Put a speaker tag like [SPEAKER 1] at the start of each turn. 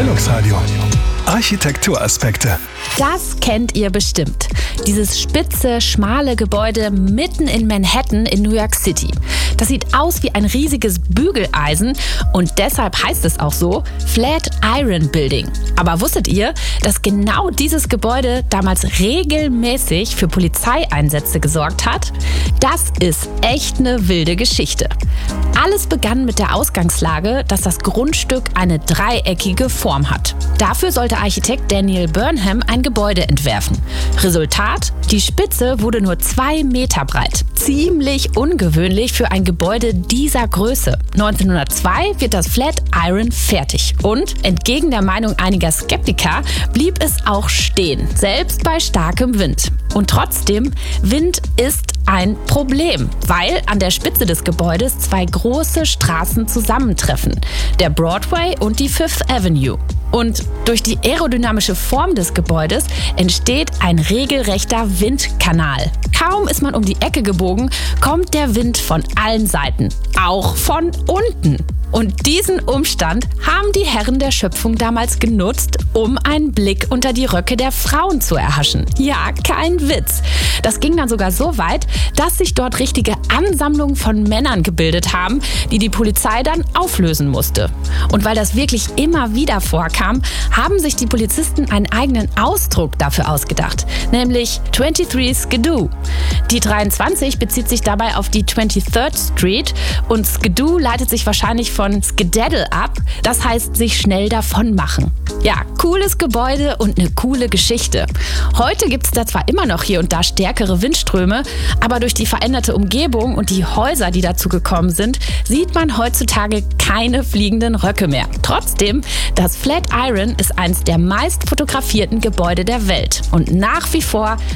[SPEAKER 1] Deluxe Radio. Architekturaspekte.
[SPEAKER 2] Das kennt ihr bestimmt. Dieses spitze, schmale Gebäude mitten in Manhattan in New York City. Das sieht aus wie ein riesiges Bügeleisen und deshalb heißt es auch so Flatiron Building. Aber wusstet ihr, dass genau dieses Gebäude damals regelmäßig für Polizeieinsätze gesorgt hat? Das ist echt eine wilde Geschichte. Alles begann mit der Ausgangslage, dass das Grundstück eine dreieckige Form hat. Dafür sollte Architekt Daniel Burnham ein Gebäude entwerfen. Resultat? Die Spitze wurde nur 2 Meter breit. Ziemlich ungewöhnlich für ein Gebäude dieser Größe. 1902 wird das Flatiron fertig. Und entgegen der Meinung einiger Skeptiker blieb es auch stehen, selbst bei starkem Wind. Und trotzdem, Wind ist ein Problem, weil an der Spitze des Gebäudes 2 große Straßen zusammentreffen, der Broadway und die Fifth Avenue. Und durch die aerodynamische Form des Gebäudes entsteht ein regelrechter Windkanal. Kaum ist man um die Ecke gebogen, kommt der Wind von allen Seiten, auch von unten. Und diesen Umstand haben die Herren der Schöpfung damals genutzt, um einen Blick unter die Röcke der Frauen zu erhaschen. Ja, kein Witz. Das ging dann sogar so weit, dass sich dort richtige Ansammlungen von Männern gebildet haben, die die Polizei dann auflösen musste. Und weil das wirklich immer wieder vorkam, haben sich die Polizisten einen eigenen Ausdruck dafür ausgedacht, nämlich 23 Skidoo. Die 23 bezieht sich dabei auf die 23rd Street und Skidoo leitet sich wahrscheinlich von Skedaddle ab, das heißt sich schnell davon machen. Ja, cooles Gebäude und eine coole Geschichte. Heute gibt es da zwar immer noch hier und da stärkere Windströme, aber durch die veränderte Umgebung und die Häuser, die dazu gekommen sind, sieht man heutzutage keine fliegenden Röcke mehr. Trotzdem, das Flatiron ist eines der meist fotografierten Gebäude der Welt und nach wie vor